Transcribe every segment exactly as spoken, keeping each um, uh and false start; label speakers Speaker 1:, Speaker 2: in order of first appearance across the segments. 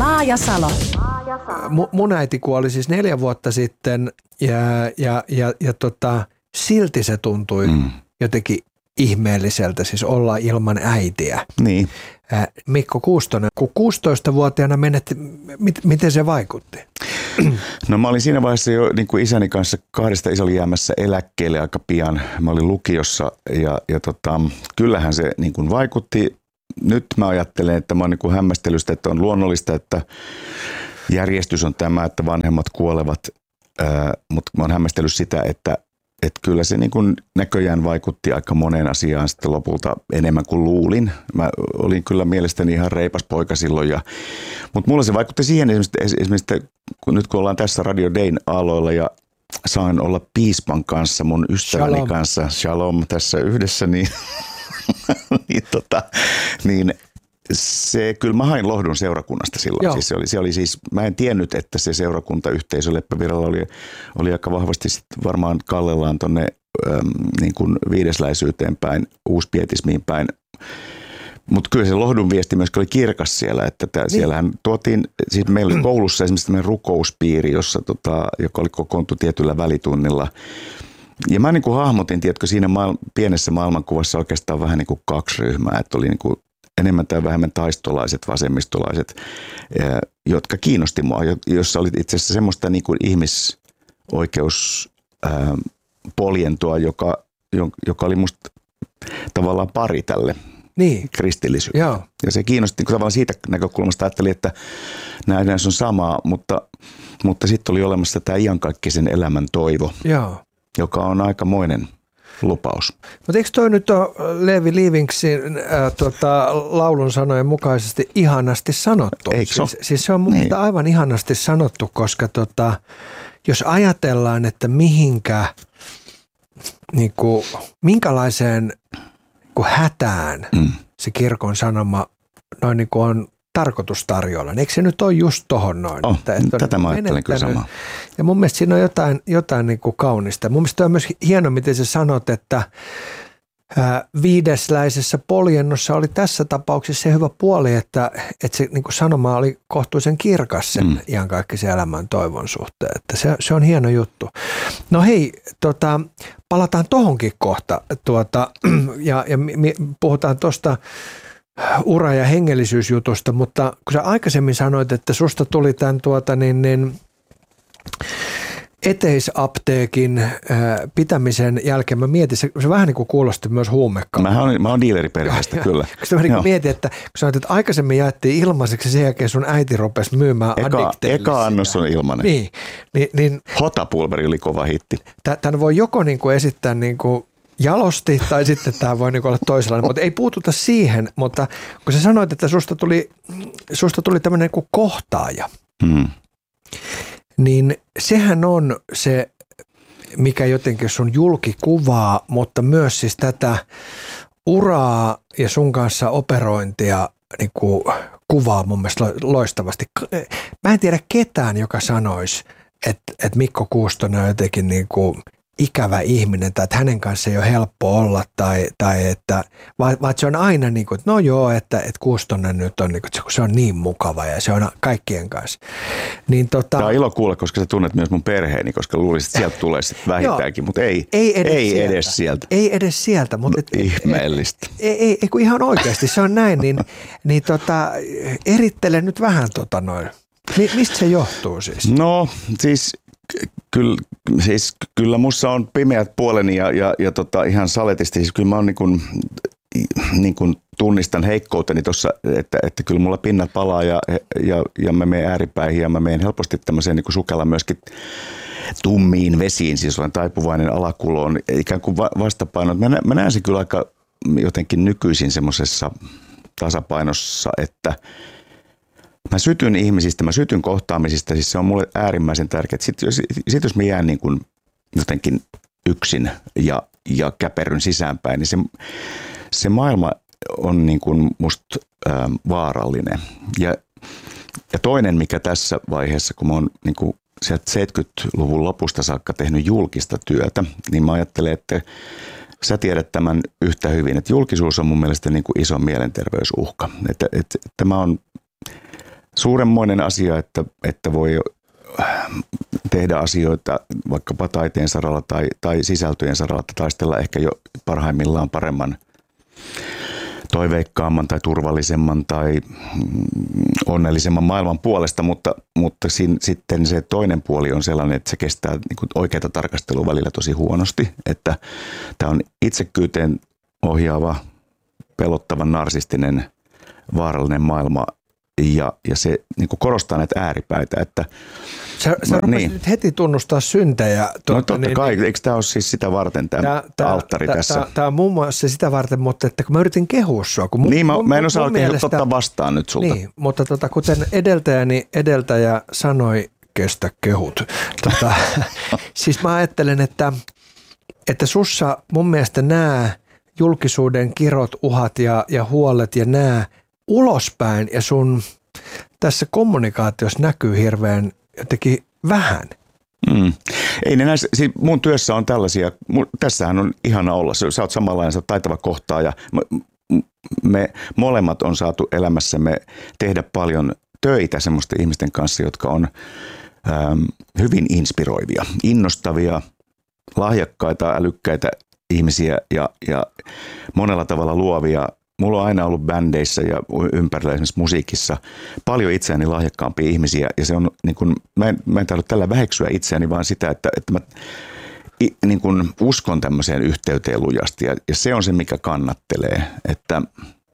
Speaker 1: Laajasalo.
Speaker 2: M- mun äiti kuoli siis neljä vuotta sitten ja, ja, ja, ja tota, silti se tuntui mm. jotenkin ihmeelliseltä siis olla ilman äitiä.
Speaker 3: Niin.
Speaker 2: Äh, Mikko Kuustonen, kun kuusitoistavuotiaana menet, mit, miten se vaikutti?
Speaker 3: No mä olin siinä vaiheessa jo niin kuin isäni kanssa kahdesta isä oli jäämässä eläkkeelle aika pian. Mä olin lukiossa ja, ja tota, kyllähän se niin kuin vaikutti. Nyt mä ajattelen, että mä oon niin kuin hämmästellyt sitä, että on luonnollista, että järjestys on tämä, että vanhemmat kuolevat, ää, mutta mä oon hämmästellyt sitä, että et kyllä se niin kuin näköjään vaikutti aika moneen asiaan sitten lopulta enemmän kuin luulin. Mä olin kyllä mielestäni ihan reipas poika silloin. Ja, mutta mulla se vaikutti siihen esimerkiksi, esimerkiksi kun nyt kun ollaan tässä Radio Dayn aloilla ja saan olla piispan kanssa, mun ystäväni shalom. kanssa, shalom tässä yhdessä, niin, niin, tota, niin se, kyllä mä hain lohdun seurakunnasta silloin. Siis se, oli, se oli siis, mä en tiennyt, että se seurakuntayhteisö Leppävirralla oli, oli aika vahvasti sit varmaan kallellaan tuonne niin kuin viidesläisyyteen päin, uuspietismiin päin. Mutta kyllä se lohdun viesti myöskin oli kirkas siellä, että tää, niin. Siellähän tuotiin, siis meillä oli koulussa esimerkiksi tämmöinen rukouspiiri, jossa, tota, joka oli kokoontu tietyllä välitunnilla. Ja mä niin kuin hahmotin, tiedätkö, siinä maailma, pienessä maailmankuvassa oikeastaan vähän niin kuin kaksi ryhmää, että oli niin kuin enemmän tai vähemmän taistolaiset, vasemmistolaiset, jotka kiinnosti mua, jossa oli itse asiassa semmoista niin kuin ihmisoikeuspoljentoa, joka, joka oli musta tavallaan pari tälle niin. kristillisyydelle. Joo. Ja se kiinnosti niin tavallaan siitä näkökulmasta, ajattelin, että näin on samaa, mutta, mutta sitten oli olemassa tämä iankaikkisen elämän toivo, Joo. joka on aikamoinen lupaus.
Speaker 2: Mutta eikö toi nyt ole Leevi Livingsin äh, tota, laulun sanojen mukaisesti ihanasti sanottu?
Speaker 3: Eikö
Speaker 2: siis, siis se on mun niin. aivan ihanasti sanottu, koska tota, jos ajatellaan, että mihinkä, niin kuin, minkälaiseen niin kuin hätään mm. se kirkon sanoma noin niin kuin on tarkoitus tarjolla. Eikö se nyt ole just tohon noin?
Speaker 3: Oh,
Speaker 2: että, että
Speaker 3: tätä mä ajattelen kyllä samaa.
Speaker 2: Ja mun mielestä siinä on jotain, jotain niin kuin kaunista. Mun mielestä on myös hieno, miten sä sanot, että ää, viidesläisessä poljennossa oli tässä tapauksessa se hyvä puoli, että, että se niin kuin sanoma oli kohtuullisen kirkas sen mm. iankaikkisen elämän toivon suhteen. Että se, se on hieno juttu. No hei, tota, palataan tohonkin kohta tuota, ja, ja mi, puhutaan tuosta ura- ja hengellisyysjutusta, mutta kun sä aikaisemmin sanoit, että susta tuli tämän tuota niin, niin eteisapteekin äh, pitämisen jälkeen, mä mietin, se, se vähän niin kuin kuulosti myös huumekauppaa.
Speaker 3: Mä oon, mä oon dealeriperheestä, kyllä.
Speaker 2: Kun mä niin mietin, että kun sanoit, että aikaisemmin jaettiin ilmaiseksi, sen jälkeen sun äiti rupesi myymään
Speaker 3: eka,
Speaker 2: addikteellisia.
Speaker 3: Eka annos on ilmainen.
Speaker 2: Niin. niin, niin
Speaker 3: Hotapulveri oli kova hitti.
Speaker 2: Tämän voi joko niin kuin esittää niin kuin jalosti tai sitten tämä voi niin olla toisenlainen, mutta ei puututa siihen, mutta kun sä sanoit, että susta tuli, susta tuli tämmöinen kuin kohtaaja, hmm. niin sehän on se, mikä jotenkin sun julki kuvaa, mutta myös siis tätä uraa ja sun kanssa operointia niin kuin kuvaa mun mielestä loistavasti. Mä en tiedä ketään, joka sanoisi, että, että Mikko Kuustonen on jotenkin niin kuin ikävä ihminen tai että hänen kanssa ei ole helppo olla tai, tai että vaan, vaan se on aina niin kuin, että no joo, että, että Kuustonen nyt on, niin kuin, että se on niin mukava ja se on kaikkien kanssa. Niin tota,
Speaker 3: tämä on ilo kuulla, koska sä tunnet myös mun perheeni, koska luulisit, että sieltä tulee sitten vähintäänkin, mutta ei,
Speaker 2: ei, edes,
Speaker 3: ei
Speaker 2: sieltä.
Speaker 3: edes sieltä.
Speaker 2: Ei edes sieltä. Mutta et,
Speaker 3: ihmeellistä.
Speaker 2: Ei, ei, ei, kun ihan oikeasti se on näin, niin, niin tota, erittele nyt vähän tota noin. Mistä se johtuu siis?
Speaker 3: No siis Kyllä, siis, kyllä musta on pimeät puoleni ja, ja, ja tota, ihan saletisti. Siis kyllä mä on niin kuin, niin kuin tunnistan heikkouteni tuossa, että, että kyllä mulla pinnat palaa ja, ja, ja mä menen ääripäihin ja mä menen helposti tämmöiseen niin kuin sukella myöskin tummiin vesiin. Siis olen taipuvainen alakuloon ikään kuin vastapaino. Mä, mä näen sen kyllä aika jotenkin nykyisin semmoisessa tasapainossa, että mä sytyn ihmisistä, mä sytyn kohtaamisista, siis se on mulle äärimmäisen tärkeää. Sitten jos, sit jos mä jään niin kuin jotenkin yksin ja, ja käperryn sisäänpäin, niin se, se maailma on niin kuin musta ää, vaarallinen. Ja, ja toinen, mikä tässä vaiheessa, kun mä oon niin kuin sieltä seitsemänkymmentäluvun lopusta saakka tehnyt julkista työtä, niin mä ajattelen, että sä tiedät tämän yhtä hyvin, että julkisuus on mun mielestä niin kuin iso mielenterveysuhka. Että, että, että tämä on suuremmoinen asia, että, että voi tehdä asioita vaikkapa taiteen saralla tai, tai sisältöjen saralla, taistella ehkä jo parhaimmillaan paremman, toiveikkaamman tai turvallisemman tai onnellisemman maailman puolesta, mutta, mutta sin, sitten se toinen puoli on sellainen, että se kestää niin kuin oikeaa tarkastelua välillä tosi huonosti, että tämä on itsekkyyteen ohjaava, pelottavan, narsistinen, vaarallinen maailma ja, ja se niin kuin korostaa näitä ääripäitä, että
Speaker 2: Sä, sä rupesit niin. nyt heti tunnustaa syntejä.
Speaker 3: Tuota, no totta niin, kai, eikö tämä ole siis sitä varten tämä, tämä alttari tämä, tässä? Tämä,
Speaker 2: tämä on muun muassa sitä varten, mutta että kun mä yritin kehua sua. Kun mun,
Speaker 3: niin, mä,
Speaker 2: mun,
Speaker 3: mä en osaa oikein
Speaker 2: mielestä,
Speaker 3: ottaa vastaan nyt sulta.
Speaker 2: Niin, mutta tota, kuten edeltäjäni edeltäjä sanoi, kestä kehut. Tota, siis mä ajattelen, että, että sussa mun mielestä nämä julkisuuden kirot, uhat ja, ja huolet ja nämä ulospäin ja sun tässä kommunikaatiossa näkyy hirveän jotenkin vähän.
Speaker 3: Mm. Ei ne näissä, siis mun työssä on tällaisia, mun, tässähän on ihana olla, sä oot samanlainen, sä oot taitava kohtaaja. Me, me molemmat on saatu elämässämme tehdä paljon töitä semmoisten ihmisten kanssa, jotka on ähm, hyvin inspiroivia, innostavia, lahjakkaita, älykkäitä ihmisiä ja, ja monella tavalla luovia. Mulla on aina ollut bändeissä ja ympärillä esimerkiksi musiikissa paljon itseäni lahjakkaampia ihmisiä ja se on niin kuin, mä en, mä en tarvitse tällä väheksyä itseäni, vaan sitä, että, että mä niin kuin uskon tämmöiseen yhteyteen lujasti ja, ja se on se, mikä kannattelee, että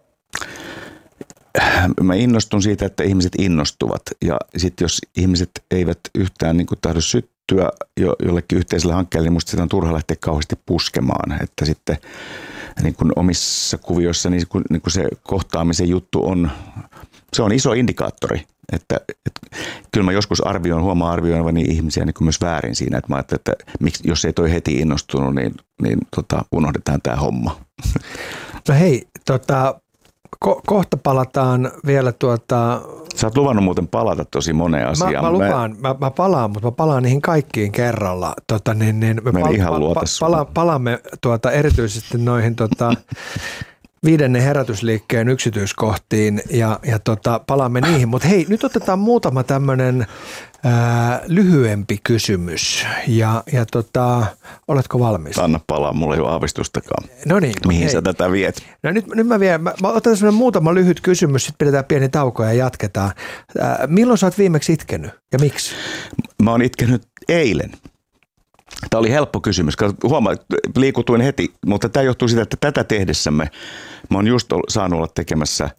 Speaker 3: mä innostun siitä, että ihmiset innostuvat ja sitten jos ihmiset eivät yhtään niin kuin tahdo syttyä jo, jollekin yhteiselle hankkeelle, niin musta sitä on turha lähteä kauheasti puskemaan, että sitten niin kuin omissa kuvioissa niin kuin, niin kuin se kohtaamisen juttu on, se on iso indikaattori, että, että kyllä mä joskus arvioin, huomaan arvioivani ihmisiä niin kuin myös väärin siinä, että mä ajattelin, että miksi, jos ei toi heti innostunut, niin, niin tota, unohdetaan tämä homma.
Speaker 2: No hei, tota, ko- kohta palataan vielä tuota...
Speaker 3: Sä oot luvannut muuten palata tosi moneen asiaan.
Speaker 2: Mä, mä lupaan, mä, mä palaan, mutta mä palaan niihin kaikkiin kerralla. Tota, niin, niin, me
Speaker 3: pal- ihan luota
Speaker 2: pa- pala- palaamme tuota, erityisesti noihin tota, viidennen herätysliikkeen yksityiskohtiin ja, ja tota, palaamme niihin. Mutta hei, nyt otetaan muutama tämmöinen ää, lyhyempi kysymys. Ja, ja tota, oletko valmis?
Speaker 3: Anna palaa, mulla ei ole aavistustakaan.
Speaker 2: No niin.
Speaker 3: Mihin
Speaker 2: hei.
Speaker 3: sä tätä viet?
Speaker 2: No nyt, nyt mä vielä, mä, mä otan semmoinen muutama lyhyt kysymys, sitten pidetään pieni tauko ja jatketaan. Ää, milloin sä oot viimeksi itkenyt ja miksi?
Speaker 3: Mä oon itkenyt eilen. Tämä oli helppo kysymys. Huomaa, liikutuin heti, mutta tämä johtuu siitä, että tätä tehdessämme mä oon just saanut olla tekemässä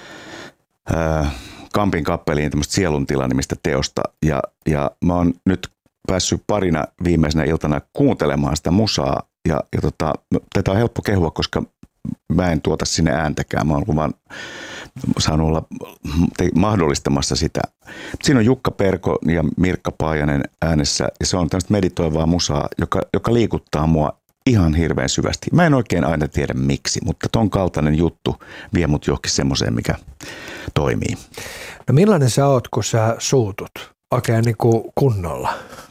Speaker 3: ää, Kampin kappeliin tämmöistä Sieluntilanimistä teosta ja, ja mä oon nyt päässyt parina viimeisenä iltana kuuntelemaan sitä musaa ja, ja tota, tätä on helppo kehua, koska mä en tuota sinne ääntäkään. Mä oon vaan saanut olla mahdollistamassa sitä. Siinä on Jukka Perko ja Mirkka Paajanen äänessä ja se on tämmöistä meditoivaa musaa, joka, joka liikuttaa mua ihan hirveän syvästi. Mä en oikein aina tiedä miksi, mutta ton kaltainen juttu vie mut johonkin semmoiseen, mikä toimii.
Speaker 2: No millainen sä oot, kun sä suutut oikein niin kuin kunnolla?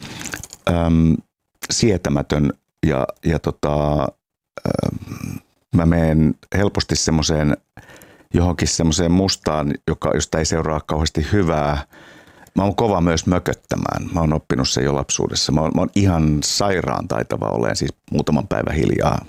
Speaker 3: Öm, sietämätön ja, ja tota, öm, mä menen helposti semmoiseen johonkin semmoiseen mustaan, joka, josta ei seuraa kauheasti hyvää. Mä oon kova myös mököttämään. Mä oon oppinut sen jo lapsuudessa. Mä oon, mä oon ihan sairaan taitava olen, siis muutaman päivän hiljaa.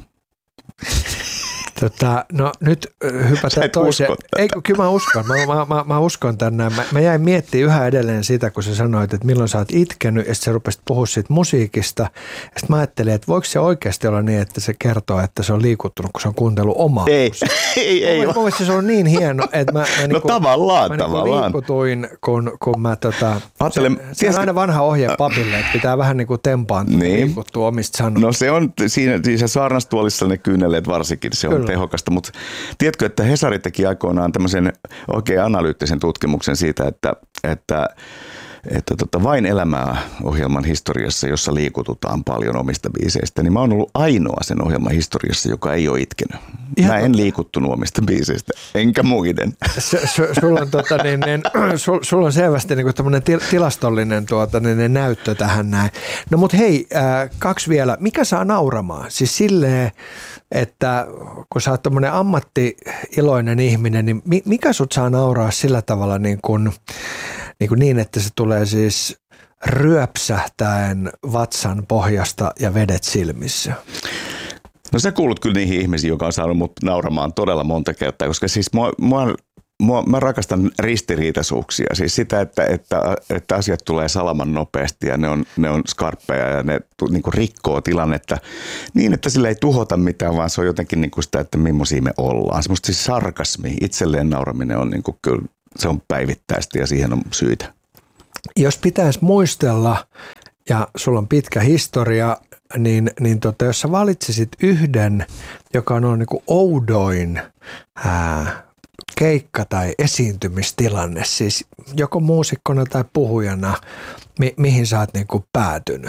Speaker 2: Tota, no nyt hypätään toiseen. Ei, kyllä mä uskon. Mä, mä, mä, mä uskon tänne. Mä, mä jäin miettimään yhä edelleen sitä, kun sä sanoit, että milloin sä oot itkenyt ja sitten sä rupesit puhua siitä musiikista. Ja sitten mä ajattelin, että voiko se oikeasti olla niin, että se kertoo, että se on liikuttunut, kun se on kuunnellut omaa.
Speaker 3: Ei, ei, ei.
Speaker 2: Mä mielestäni se on niin hieno, että mä, mä,
Speaker 3: no,
Speaker 2: niinku,
Speaker 3: tavallaan,
Speaker 2: mä
Speaker 3: tavallaan.
Speaker 2: Niinku liikutuin, kun, kun mä tota,
Speaker 3: Ajattelen,
Speaker 2: se, se on aina vanha ohje papille, että pitää vähän niin kuin tempaantua niin. Liikuttua omista sanoista.
Speaker 3: No se on, siinä, siinä saarnastuolissa ne kyyneleet varsinkin, se on Kyllä. tehokasta, mutta tiedätkö, että Hesari teki aikoinaan tämmöisen oikein analyyttisen tutkimuksen siitä, että, että, että tota, vain elämää ohjelman historiassa, jossa liikututaan paljon omista biiseistä, niin mä oon ollut ainoa sen ohjelman historiassa, joka ei ole itkenyt. Ihan mä en totta. liikuttunut omista biiseistä, enkä muiden.
Speaker 2: Sulla on, tota, niin, niin, sul, sul on selvästi niin tämmöinen tilastollinen tuota, niin, näyttö tähän näin. No mut hei, äh, kaksi vielä. Mikä saa nauramaan? Siis silleen, että kun sä oot tommoinen ammatti-iloinen ihminen, niin mikä sut saa nauraa sillä tavalla niin kuin niin, kuin niin, että se tulee siis ryöpsähtäen vatsan pohjasta ja vedet silmissä.
Speaker 3: No sä kuulut kyllä niihin ihmisiin, joka on saanut mut nauramaan todella monta kertaa, koska siis mua, mua, mua, mä rakastan ristiriitaisuuksia. Siis sitä, että, että, että asiat tulee salaman nopeasti ja ne on, ne on skarppeja ja ne niin kuin rikkoo tilannetta niin, että sillä ei tuhota mitään, vaan se on jotenkin niin kuin sitä, että millaisia me ollaan. Semmoista siis sarkasmi, itselleen nauraminen on niin kuin kyllä, se on päivittäistä ja siihen on syitä.
Speaker 2: Jos pitäisi muistella, ja sulla on pitkä historia, niin, niin tota, jos sä valitsisit yhden, joka on ollut niin kuin oudoin ää, keikka- tai esiintymistilanne, siis joko muusikkona tai puhujana, mi- mihin sä oot niin kuin päätynyt?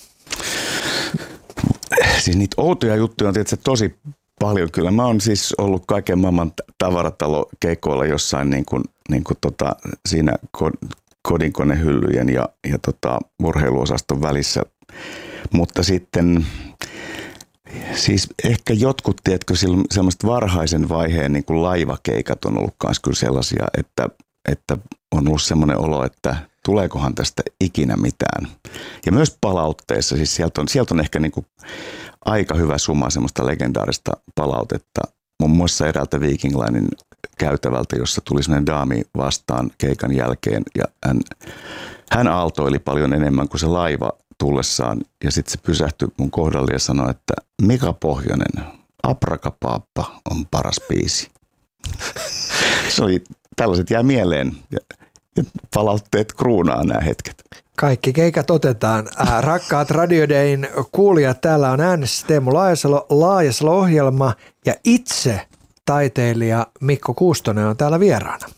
Speaker 3: Siis niitä outoja juttuja on tietysti tosi paljon kyllä. Mä oon siis ollut kaiken maailman tavaratalokeikoilla jossain niin kuin, niin kuin tota, siinä kodinkonehyllyjen ja, ja tota, urheiluosaston välissä, mutta sitten siis ehkä jotkut, tiedätkö, semmoista varhaisen vaiheen niin kuin laivakeikat on ollut myös kyllä sellaisia, että, että on ollut semmoinen olo, että tuleekohan tästä ikinä mitään. Ja myös palautteessa, siis sieltä on, sieltä on ehkä niin kuin aika hyvä suma semmoista legendaarista palautetta. Muun muassa eräältä Viking Linen käytävältä, jossa tuli sellainen daami vastaan keikan jälkeen ja hän, hän aaltoili paljon enemmän kuin se laiva tullessaan ja sitten se pysähtyi mun kohdalle ja sanoi, että Mika Pohjonen, Aprakapappa on paras biisi. Se oli, tällaiset jää mieleen ja, ja palautteet kruunaa nämä hetket.
Speaker 2: Kaikki keikat otetaan. Ää, rakkaat Radio Dayn kuulijat, täällä on äänessä Teemu Laajasalo, Laajasalo-ohjelma ja itse taiteilija Mikko Kuustonen on täällä vieraana.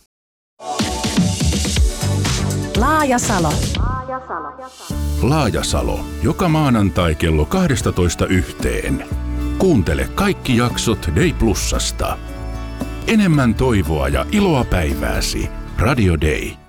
Speaker 1: Laajasalo.
Speaker 4: Laajasalo. Joka maanantai kello kaksitoista yhteen. Kuuntele kaikki jaksot Day Plusasta. Enemmän toivoa ja iloa päivääsi. Radio Day.